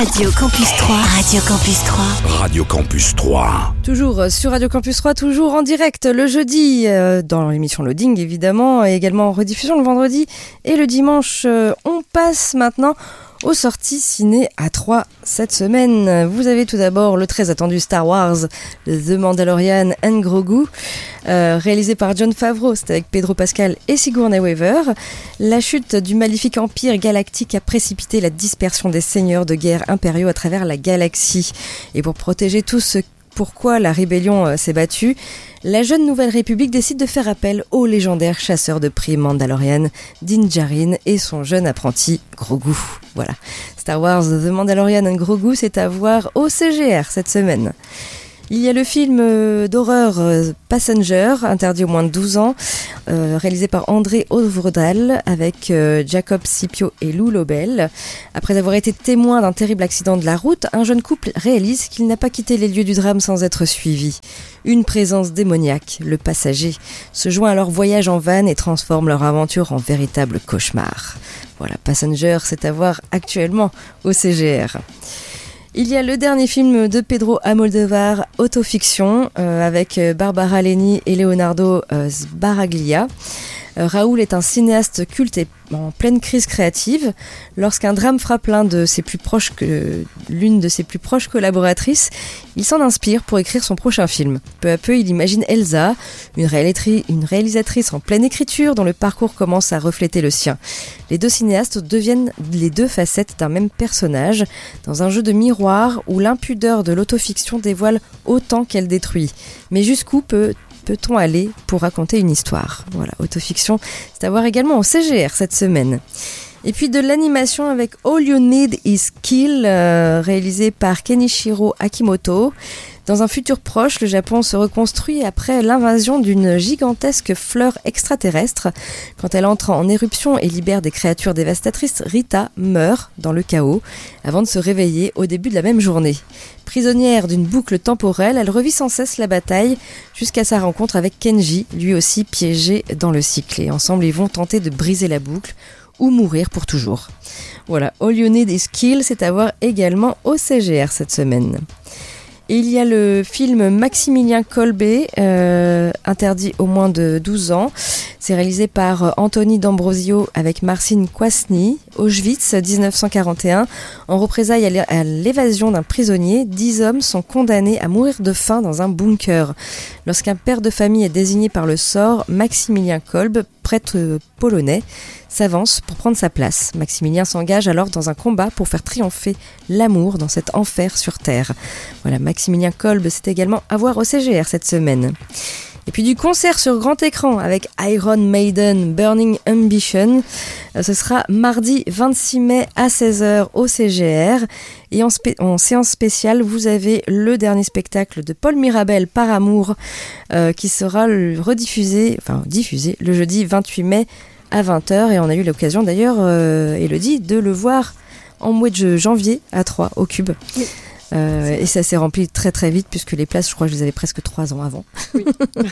Radio Campus 3. Radio Campus 3. Radio Campus 3. Toujours sur Radio Campus 3, toujours en direct le jeudi, dans l'émission Loading évidemment, et également en rediffusion le vendredi et le dimanche. On passe maintenant aux sorties ciné à 3 cette semaine. Vous avez tout d'abord le très attendu Star Wars, The Mandalorian and Grogu, réalisé par Jon Favreau, c'est avec Pedro Pascal et Sigourney Weaver. La chute du maléfique empire galactique a précipité la dispersion des seigneurs de guerre impériaux à travers la galaxie. Et pour protéger tout ce pourquoi la rébellion s'est battue, la jeune Nouvelle République décide de faire appel au légendaire chasseur de primes Mandalorian, Din Djarin, et son jeune apprenti Grogu. Voilà, Star Wars The Mandalorian and Grogu, c'est à voir au CGR cette semaine. Il y a le film d'horreur Passenger, interdit aux moins de 12 ans, réalisé par André Øvredal avec Jacob Scipio et Lou Lobel. Après avoir été témoin d'un terrible accident de la route, un jeune couple réalise qu'il n'a pas quitté les lieux du drame sans être suivi. Une présence démoniaque, le passager, se joint à leur voyage en van et transforme leur aventure en véritable cauchemar. Voilà, Passenger, c'est à voir actuellement au CGR. Il y a le dernier film de Pedro Almodóvar, Autofiction, avec Barbara Leni et Leonardo Sbaraglia. Raoul est un cinéaste culte et en pleine crise créative. Lorsqu'un drame frappe l'une de ses plus proches collaboratrices, il s'en inspire pour écrire son prochain film. Peu à peu, il imagine Elsa, une réalisatrice en pleine écriture dont le parcours commence à refléter le sien. Les deux cinéastes deviennent les deux facettes d'un même personnage, dans un jeu de miroir où l'impudeur de l'autofiction dévoile autant qu'elle détruit. Mais jusqu'où peut-on aller pour raconter une histoire? Voilà, Autofiction, c'est à voir également au CGR cette semaine. Et puis de l'animation avec All You Need Is Kill, réalisé par Kenichiro Akimoto. Dans un futur proche, le Japon se reconstruit après l'invasion d'une gigantesque fleur extraterrestre. Quand elle entre en éruption et libère des créatures dévastatrices, Rita meurt dans le chaos avant de se réveiller au début de la même journée. Prisonnière d'une boucle temporelle, elle revit sans cesse la bataille jusqu'à sa rencontre avec Kenji, lui aussi piégé dans le cycle. Et ensemble, ils vont tenter de briser la boucle ou mourir pour toujours. Voilà, All You Need Is Kill, c'est à voir également au CGR cette semaine. Et il y a le film Maximilien Kolbe, interdit aux moins de 12 ans. C'est réalisé par Anthony D'Ambrosio avec Marcin Kwasny. Auschwitz, 1941. En représailles à l'évasion d'un prisonnier, 10 hommes sont condamnés à mourir de faim dans un bunker. Lorsqu'un père de famille est désigné par le sort, Maximilien Kolbe, prêtre polonais, s'avance pour prendre sa place. Maximilien s'engage alors dans un combat pour faire triompher l'amour dans cet enfer sur terre. Voilà, Maximilien Kolbe, c'est également à voir au CGR cette semaine. Et puis du concert sur grand écran avec Iron Maiden, Burning Ambition. Ce sera mardi 26 mai à 16h au CGR. Et en séance spéciale, vous avez le dernier spectacle de Paul Mirabel, Par Amour, qui sera diffusé le jeudi 28 mai à 20h. Et on a eu l'occasion d'ailleurs, Elodie, de le voir en mois de janvier à Troyes, au Cube. Oui. Et ça s'est rempli très très vite puisque les places, je crois que je les avais presque 3 ans avant. Oui.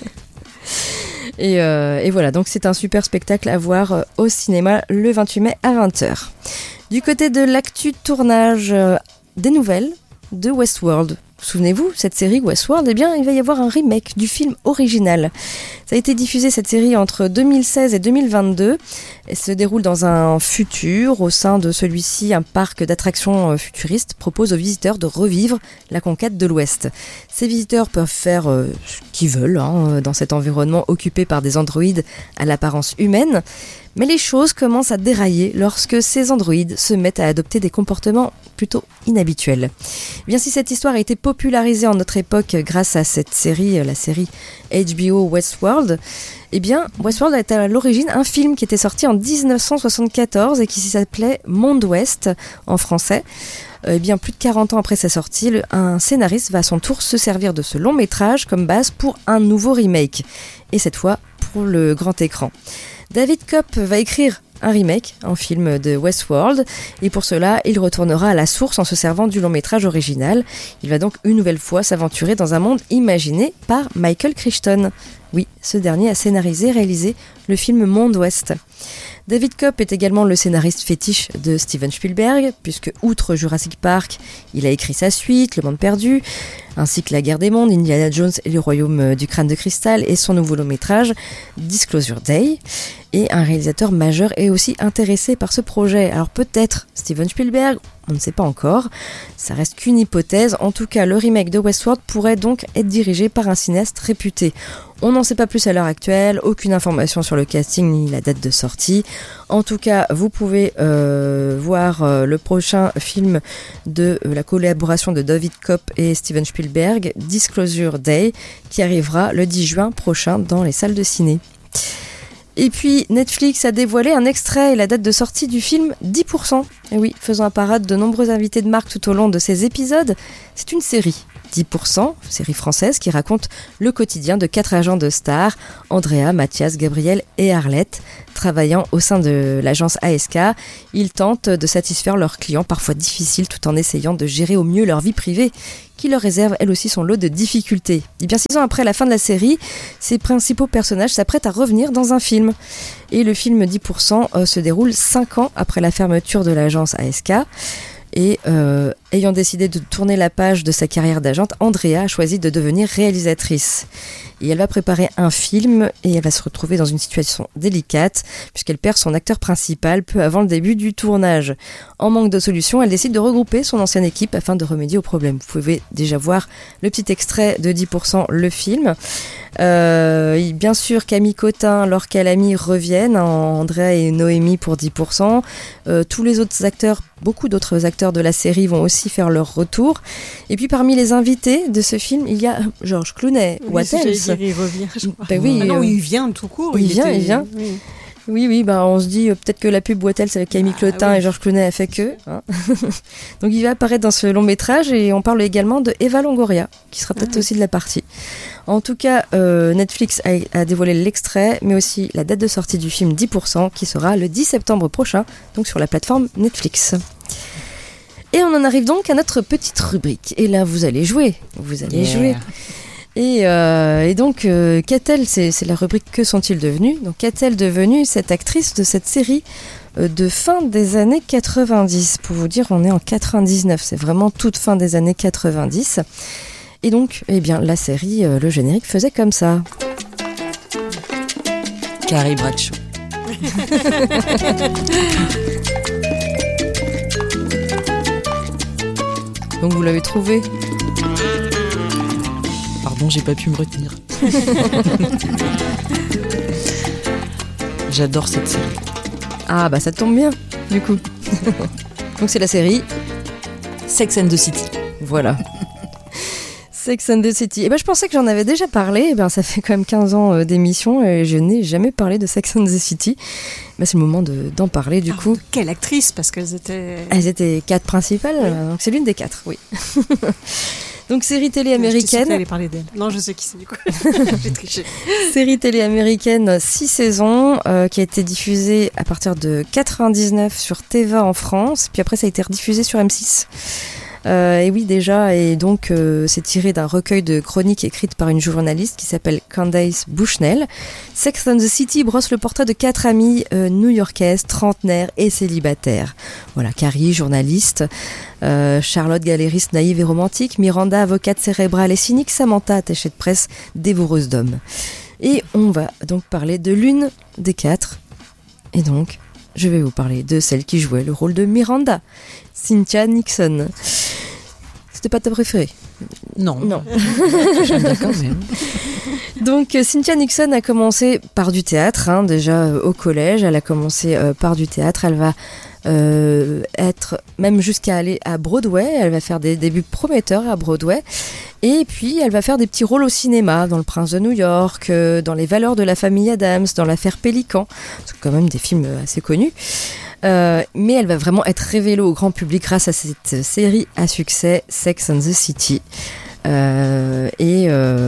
Et voilà, donc c'est un super spectacle à voir au cinéma le 28 mai à 20h. Du côté de l'actu tournage, des nouvelles de Westworld. Souvenez-vous, cette série Westworld, eh bien, il va y avoir un remake du film original. Ça a été diffusé, cette série, entre 2016 et 2022. Elle se déroule dans un futur. Au sein de celui-ci, un parc d'attractions futuriste propose aux visiteurs de revivre la conquête de l'Ouest. Ces visiteurs peuvent faire ce qu'ils veulent dans cet environnement occupé par des androïdes à l'apparence humaine. Mais les choses commencent à dérailler lorsque ces androïdes se mettent à adopter des comportements plutôt inhabituels. Bien, si cette histoire a été popularisée en notre époque grâce à cette série, la série HBO Westworld, eh bien, Westworld est à l'origine un film qui était sorti en 1974 et qui s'appelait Monde Ouest en français. Eh bien, plus de 40 ans après sa sortie, un scénariste va à son tour se servir de ce long métrage comme base pour un nouveau remake. Et cette fois, pour le grand écran. David Koepp va écrire un remake en film de Westworld et pour cela, il retournera à la source en se servant du long métrage original. Il va donc une nouvelle fois s'aventurer dans un monde imaginé par Michael Crichton. Oui, ce dernier a scénarisé et réalisé le film Monde Ouest. David Koepp est également le scénariste fétiche de Steven Spielberg, puisque outre Jurassic Park, il a écrit sa suite, Le Monde Perdu, ainsi que La Guerre des Mondes, Indiana Jones et le Royaume du Crâne de Cristal, et son nouveau long métrage, Disclosure Day. Et un réalisateur majeur est aussi intéressé par ce projet. Alors peut-être Steven Spielberg, on ne sait pas encore, ça reste qu'une hypothèse. En tout cas, le remake de Westworld pourrait donc être dirigé par un cinéaste réputé. On n'en sait pas plus à l'heure actuelle, aucune information sur le casting ni la date de sortie. En tout cas, vous pouvez voir le prochain film de la collaboration de David Koepp et Steven Spielberg, Disclosure Day, qui arrivera le 10 juin prochain dans les salles de ciné. Et puis Netflix a dévoilé un extrait et la date de sortie du film 10%. Et oui, faisant un parade de nombreux invités de marque tout au long de ces épisodes, c'est une série. 10%, série française qui raconte le quotidien de 4 agents de Star, Andrea, Mathias, Gabriel et Arlette. Travaillant au sein de l'agence ASK, ils tentent de satisfaire leurs clients parfois difficiles tout en essayant de gérer au mieux leur vie privée, qui leur réserve elle aussi son lot de difficultés. Et bien 6 ans après la fin de la série, ces principaux personnages s'apprêtent à revenir dans un film. Et le film 10% se déroule 5 ans après la fermeture de l'agence ASK. Et ayant décidé de tourner la page de sa carrière d'agente, Andrea a choisi de devenir réalisatrice. Et elle va préparer un film et elle va se retrouver dans une situation délicate puisqu'elle perd son acteur principal peu avant le début du tournage. En manque de solution, elle décide de regrouper son ancienne équipe afin de remédier au problème. Vous pouvez déjà voir le petit extrait de 10%, le film. Bien sûr, Camille Cotin, Laure Calamy reviennent, Andrea et Noémie pour 10%. Tous les autres acteurs, beaucoup d'autres acteurs de la série vont aussi faire leur retour. Et puis parmi les invités de ce film, il y a Georges Clooney, Wattels. Il revient, je crois. Ben oui, non, il vient tout court. Il vient. Oui, on se dit peut-être que la pub Wattels avec Camille Clotin et Georges Clooney a fait que. Hein. Donc il va apparaître dans ce long métrage et on parle également de Eva Longoria, qui sera peut-être aussi de la partie. En tout cas, Netflix a dévoilé l'extrait, mais aussi la date de sortie du film 10%, qui sera le 10 septembre prochain, donc sur la plateforme Netflix. Et on en arrive donc à notre petite rubrique. Et là, vous allez jouer. Et donc, qu'est-elle, c'est la rubrique Que sont-ils devenus ? Donc, qu'est-elle devenue cette actrice de cette série de fin des années 90 ? Pour vous dire, on est en 99, c'est vraiment toute fin des années 90. Et donc, eh bien, la série, le générique faisait comme ça. Carrie Bradshaw. Donc, vous l'avez trouvé ? Pardon, j'ai pas pu me retenir. J'adore cette série. Ah, bah ça tombe bien, du coup. Donc, c'est la série Sex and the City. Voilà. Sex and the City. Et ben, je pensais que j'en avais déjà parlé. Et ben, ça fait quand même 15 ans d'émission et je n'ai jamais parlé de Sex and the City. Ben, c'est le moment d'en parler du coup. Quelle actrice, parce qu'elles étaient... Elles étaient 4 principales, oui. Donc c'est l'une des 4, oui. Donc série télé américaine. Je parler d'elle. Non, je sais qui c'est du coup. J'ai triché. Série télé américaine 6 saisons qui a été diffusée à partir de 99 sur Teva en France. Puis après ça a été rediffusé sur M6. Et oui déjà, et donc c'est tiré d'un recueil de chroniques écrites par une journaliste qui s'appelle Candace Bushnell. Sex and the City brosse le portrait de 4 amies new-yorkaises, trentenaires et célibataires. Voilà, Carrie, journaliste, Charlotte, galériste naïve et romantique, Miranda, avocate cérébrale et cynique, Samantha, attachée de presse, dévoreuse d'hommes. Et on va donc parler de l'une des 4, et donc je vais vous parler de celle qui jouait le rôle de Miranda, Cynthia Nixon. C'était pas ta préférée ? Non. J'aime bien quand même. Donc Cynthia Nixon a commencé par du théâtre, déjà au collège. Elle a commencé par du théâtre. Elle va être même jusqu'à aller à Broadway. Elle va faire des débuts prometteurs à Broadway. Et puis elle va faire des petits rôles au cinéma, dans Le Prince de New York, dans Les Valeurs de la famille Addams, dans L'Affaire Pélican. C'est quand même des films assez connus. Mais elle va vraiment être révélée au grand public grâce à cette série à succès, Sex and the City. Et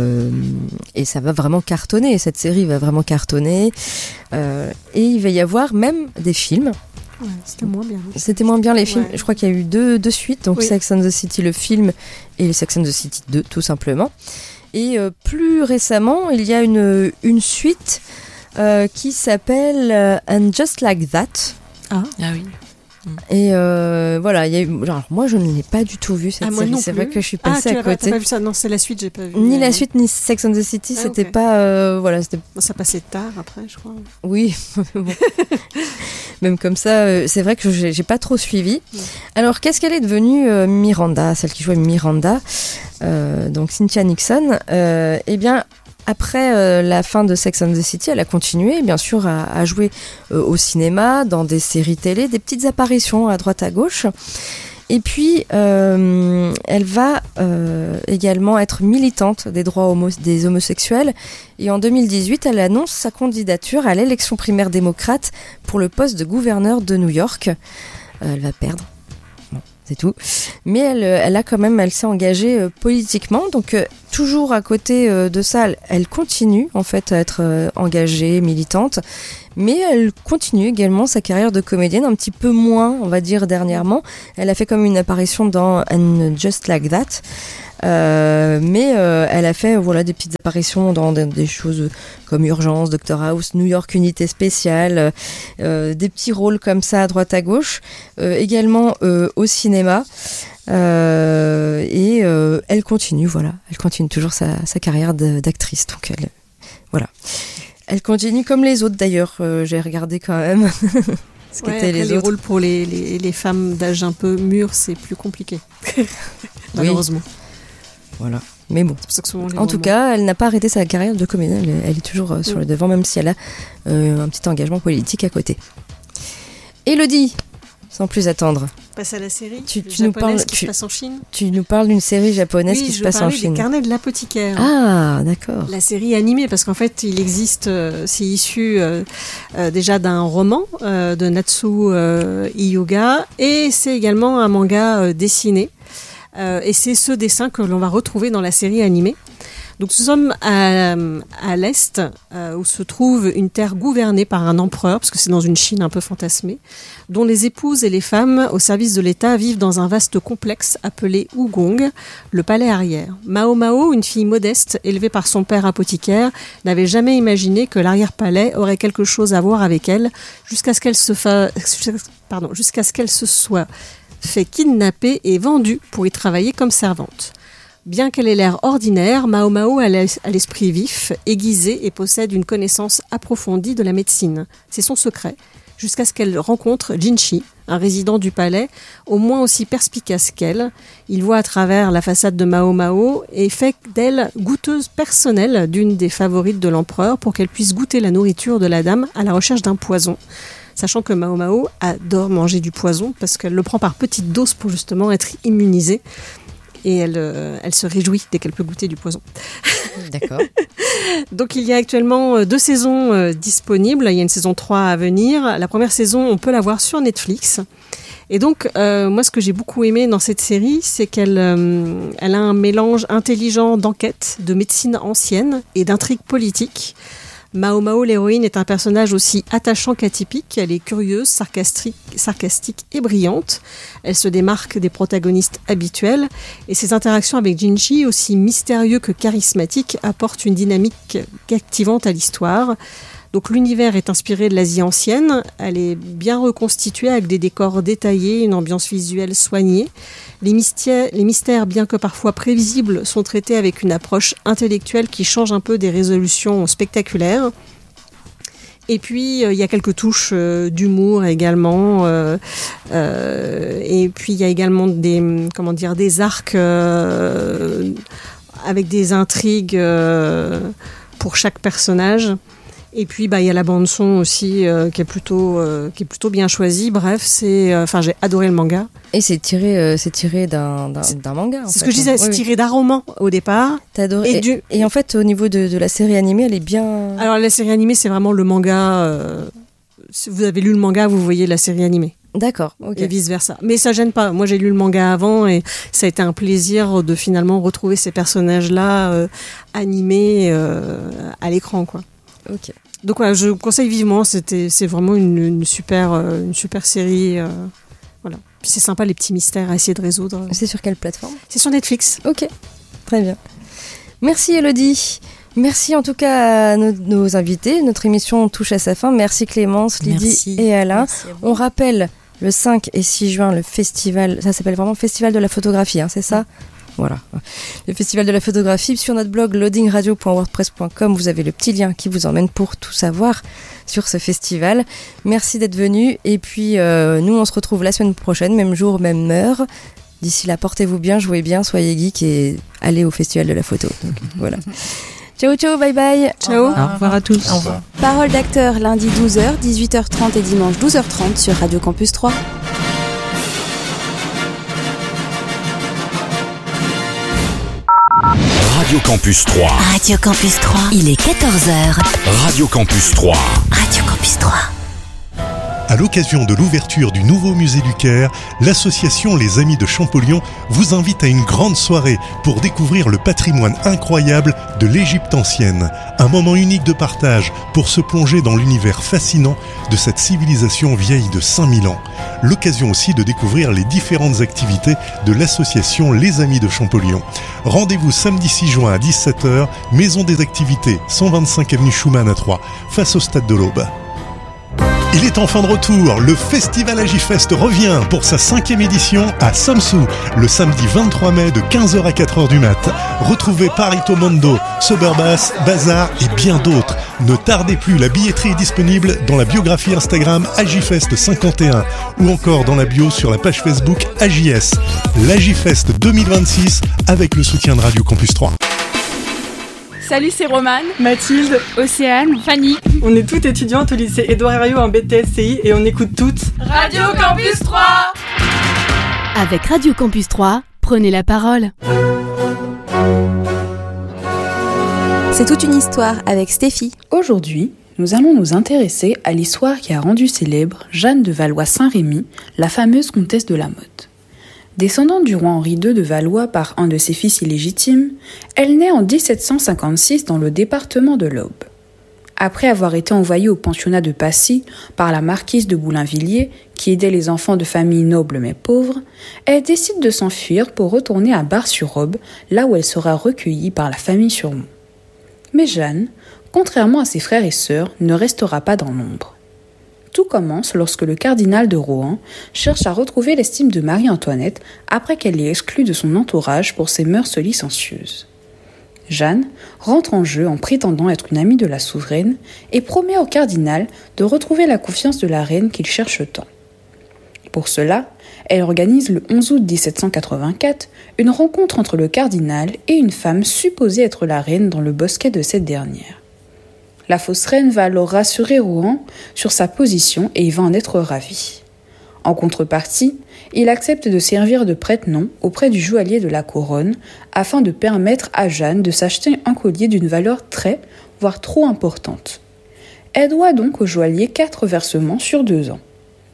ça va vraiment cartonner, cette série va vraiment cartonner. Et il va y avoir même des films. Ouais, c'était moins bien. C'était moins bien les films. Ouais. Je crois qu'il y a eu deux suites, donc oui. Sex and the City, le film, et Sex and the City 2, tout simplement. Et plus récemment, il y a une suite qui s'appelle And Just Like That. Ah oui. Et voilà, il y a eu, genre, moi je ne l'ai pas du tout vu cette moi série. non C'est plus. vrai que je suis passée à T'as côté. pas vu ça? Non, c'est la suite, j'ai pas vu. Ni la suite ni Sex and the City, c'était ok. pas voilà, c'était Bon, ça passait tard après, je crois. oui. Bon. Même comme ça, c'est vrai que j'ai pas trop suivi. Alors qu'est-ce qu'elle est devenue Miranda, celle qui jouait Miranda, donc Cynthia Nixon. Eh bien, après la fin de Sex and the City, elle a continué, bien sûr, à jouer au cinéma, dans des séries télé, des petites apparitions à droite à gauche. Et puis, elle va également être militante des droits des homosexuels. Et en 2018, elle annonce sa candidature à l'élection primaire démocrate pour le poste de gouverneur de New York. Elle va perdre. Bon, c'est tout. Mais elle s'est engagée politiquement. Donc, toujours à côté de ça, elle continue en fait à être engagée, militante. Mais elle continue également sa carrière de comédienne, un petit peu moins, on va dire, dernièrement. Elle a fait comme une apparition dans And Just Like That. Mais elle a fait des petites apparitions dans des choses comme Urgence, Dr House, New York Unité Spéciale, des petits rôles comme ça à droite à gauche, également au cinéma. Et elle continue toujours sa carrière d'actrice. Donc elle continue comme les autres d'ailleurs. J'ai regardé quand même. Ce qu'étaient les rôles pour les femmes d'âge un peu mûr, c'est plus compliqué. Malheureusement. Voilà. Mais bon. C'est pour ça que souvent, En tout cas, elle n'a pas arrêté sa carrière de comédienne. Elle est toujours sur le devant, même si elle a un petit engagement politique à côté. Élodie, sans plus attendre. Passe à la série. Tu nous parles qui se passe en Chine. Tu nous parles d'une série japonaise qui se passe en Chine. Oui, je parlais des Carnets de l'apothicaire. Ah, d'accord. La série animée, parce qu'en fait, il existe, c'est issu déjà d'un roman de Natsu Hyuga, et c'est également un manga dessiné. Et c'est ce dessin que l'on va retrouver dans la série animée. Donc nous sommes à l'est, où se trouve une terre gouvernée par un empereur, parce que c'est dans une Chine un peu fantasmée, dont les épouses et les femmes au service de l'État vivent dans un vaste complexe appelé Wugong, le palais arrière. Mao Mao, une fille modeste élevée par son père apothicaire, n'avait jamais imaginé que l'arrière-palais aurait quelque chose à voir avec elle, jusqu'à ce qu'elle se soit fait kidnapper et vendue pour y travailler comme servante. Bien qu'elle ait l'air ordinaire, Mao Mao a l'esprit vif, aiguisé et possède une connaissance approfondie de la médecine. C'est son secret, jusqu'à ce qu'elle rencontre Jinshi, un résident du palais, au moins aussi perspicace qu'elle. Il voit à travers la façade de Mao Mao et fait d'elle goûteuse personnelle d'une des favorites de l'empereur pour qu'elle puisse goûter la nourriture de la dame à la recherche d'un poison. Sachant que Mao Mao adore manger du poison parce qu'elle le prend par petites doses pour justement être immunisée. Et elle se réjouit dès qu'elle peut goûter du poison. D'accord. Donc il y a actuellement 2 saisons disponibles. Il y a une saison 3 à venir. La première saison, on peut la voir sur Netflix. Et donc, moi, ce que j'ai beaucoup aimé dans cette série, c'est qu'elle a un mélange intelligent d'enquête, de médecine ancienne et d'intrigue politique. Mao Mao, l'héroïne, est un personnage aussi attachant qu'atypique. Elle est curieuse, sarcastique et brillante. Elle se démarque des protagonistes habituels. Et ses interactions avec Jinshi, aussi mystérieux que charismatique, apportent une dynamique captivante à l'histoire. Donc l'univers est inspiré de l'Asie ancienne. Elle est bien reconstituée avec des décors détaillés, une ambiance visuelle soignée. Les mystères, bien que parfois prévisibles, sont traités avec une approche intellectuelle qui change un peu des résolutions spectaculaires. Et puis, il y a quelques touches d'humour également. Et puis, il y a également des arcs avec des intrigues pour chaque personnage. Et puis, il y a la bande-son aussi qui est plutôt bien choisie. Bref, j'ai adoré le manga. Et c'est tiré d'un manga. C'est ce que je disais, c'est tiré d'un roman au départ. T'as adoré. Et en fait, au niveau de la série animée, elle est bien. Alors, la série animée, c'est vraiment le manga. Si vous avez lu le manga, vous voyez la série animée. D'accord, ok. Et vice-versa. Mais ça gêne pas. Moi, j'ai lu le manga avant et ça a été un plaisir de finalement retrouver ces personnages-là animés à l'écran, quoi. Ok. Donc voilà, je conseille vivement. C'est vraiment une super série. Voilà. Puis c'est sympa les petits mystères à essayer de résoudre. C'est sur quelle plateforme ? C'est sur Netflix. Ok, très bien. Merci Élodie. Merci en tout cas à nos invités. Notre émission touche à sa fin. Merci Clémence, Lydie et Alain. On rappelle le 5 et 6 juin le festival, ça s'appelle vraiment Festival de la photographie, hein, c'est ça ? Voilà, le Festival de la photographie. Sur notre blog loadingradio.wordpress.com, vous avez le petit lien qui vous emmène pour tout savoir sur ce festival. Merci d'être venus. Et puis nous on se retrouve la semaine prochaine, même jour, même heure. D'ici là, portez-vous bien, jouez bien, soyez geeks et allez au Festival de la photo. Donc, voilà. Ciao, ciao, bye bye. Ciao. Au revoir à tous. Au revoir. Parole d'acteur, lundi 12h, 18h30 et dimanche 12h30 sur Radio Campus 3. Radio Campus 3. Radio Campus 3. Il est 14h. Radio Campus 3. Radio Campus 3. À l'occasion de l'ouverture du nouveau musée du Caire, l'association Les Amis de Champollion vous invite à une grande soirée pour découvrir le patrimoine incroyable de l'Égypte ancienne. Un moment unique de partage pour se plonger dans l'univers fascinant de cette civilisation vieille de 5000 ans. L'occasion aussi de découvrir les différentes activités de l'association Les Amis de Champollion. Rendez-vous samedi 6 juin à 17h, Maison des Activités, 125 avenue Schumann à Troyes, face au Stade de l'Aube. Il est enfin de retour, le Festival Agifest revient pour sa 5e édition à Samsou, le samedi 23 mai de 15h à 4h du mat. Retrouvez Parito Mondo, Suburbas, Bazar et bien d'autres. Ne tardez plus, la billetterie est disponible dans la biographie Instagram Agifest 51 ou encore dans la bio sur la page Facebook AJS. L'Agifest 2026 avec le soutien de Radio Campus 3. Salut, c'est Romane, Mathilde, Océane, Fanny. On est toutes étudiantes au lycée Édouard Herriot en BTSCI et on écoute toutes Radio Campus 3. Avec Radio Campus 3, prenez la parole. C'est toute une histoire avec Stéphie. Aujourd'hui, nous allons nous intéresser à l'histoire qui a rendu célèbre Jeanne de Valois-Saint-Rémy, la fameuse comtesse de la Motte. Descendante du roi Henri II de Valois par un de ses fils illégitimes, elle naît en 1756 dans le département de l'Aube. Après avoir été envoyée au pensionnat de Passy par la marquise de Boulainvilliers, qui aidait les enfants de familles nobles mais pauvres, elle décide de s'enfuir pour retourner à Bar-sur-Aube, là où elle sera recueillie par la famille Surmont. Mais Jeanne, contrairement à ses frères et sœurs, ne restera pas dans l'ombre. Tout commence lorsque le cardinal de Rohan cherche à retrouver l'estime de Marie-Antoinette après qu'elle l'ait exclue de son entourage pour ses mœurs licencieuses. Jeanne rentre en jeu en prétendant être une amie de la souveraine et promet au cardinal de retrouver la confiance de la reine qu'il cherche tant. Pour cela, elle organise le 11 août 1784 une rencontre entre le cardinal et une femme supposée être la reine dans le bosquet de cette dernière. La fausse reine va alors rassurer Rohan sur sa position et il va en être ravi. En contrepartie, il accepte de servir de prête-nom auprès du joaillier de la couronne afin de permettre à Jeanne de s'acheter un collier d'une valeur très, voire trop importante. Elle doit donc au joaillier 4 versements sur 2 ans.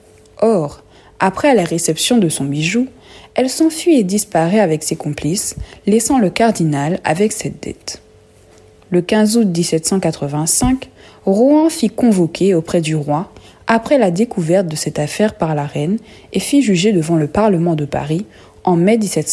Or, après la réception de son bijou, elle s'enfuit et disparaît avec ses complices, laissant le cardinal avec cette dette. Le 15 août 1785, Rohan fit convoquer auprès du roi après la découverte de cette affaire par la reine et fit juger devant le Parlement de Paris en mai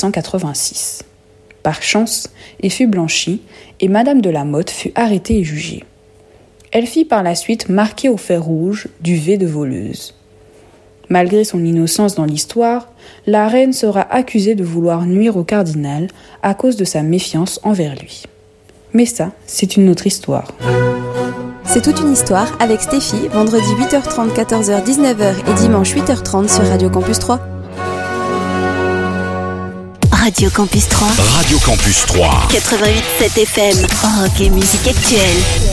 1786. Par chance, il fut blanchi et Madame de la Motte fut arrêtée et jugée. Elle fit par la suite marquer au fer rouge duvet de voleuse. Malgré son innocence dans l'histoire, la reine sera accusée de vouloir nuire au cardinal à cause de sa méfiance envers lui. Mais ça, c'est une autre histoire. C'est toute une histoire avec Stéphie, vendredi 8h30, 14h, 19h et dimanche 8h30 sur Radio Campus 3. Radio Campus 3. Radio Campus 3. 88.7 FM. Rock et musique actuelle.